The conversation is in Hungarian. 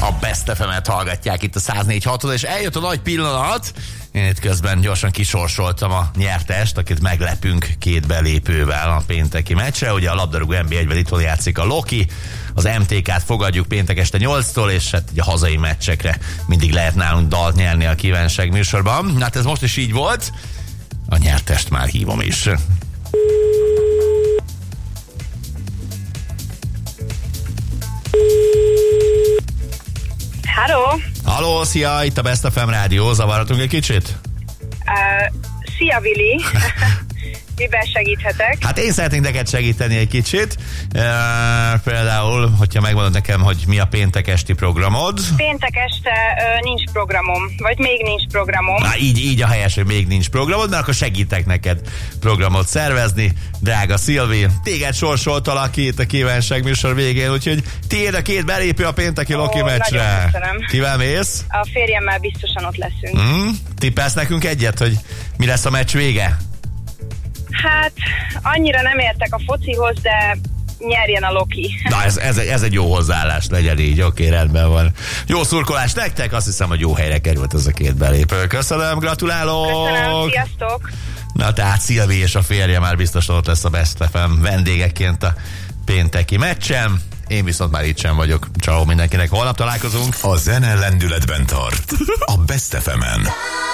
A Best FM-et hallgatják itt a 104.6-on, és eljött a nagy pillanat. Én itt közben gyorsan kisorsoltam a nyertest, akit meglepünk 2 belépővel a pénteki meccsre. Ugye a labdarúgó NB1-ben itthon játszik a Loki, az MTK-t fogadjuk péntek este 8-tól, és hát ugye a hazai meccsekre mindig lehet nálunk dalt nyerni a kívánság műsorban. Hát ez most is így volt. A nyertest már hívom is. Halló! Halló, szia, itt a Best FM rádió, zavarhatunk egy kicsit? Szia, Vili! Miben segíthetek? Hát én szeretnék neked segíteni egy kicsit. Például, hogyha megmondod nekem, hogy mi a péntek esti programod. Péntek este nincs programom, vagy még nincs programom. Így a helyes, hogy még nincs programod, mert akkor segítek neked programot szervezni. Drága Szilvi, téged sorsoltalak itt a kívánság műsor végén, úgyhogy tiéd a 2 belépő a pénteki Loki meccsre. Nagyon köszönöm. Kivel mész? A férjemmel biztosan ott leszünk. Tippelsz nekünk egyet, hogy mi lesz a meccs vége? Hát, annyira nem értek a focihoz, de nyerjen a Loki. Na, ez egy jó hozzáállás, legyen így, oké, rendben van. Jó szurkolás nektek, azt hiszem, hogy jó helyre került ez a 2 belépő. Köszönöm, gratulálok! Köszönöm, sziasztok! Na, tehát Szilvi és a férje már biztosan ott lesz a Best FM vendégeként a pénteki meccsen. Én viszont már itt sem vagyok. Ciao mindenkinek, holnap találkozunk. A zene lendületben tart. A Best FM-en.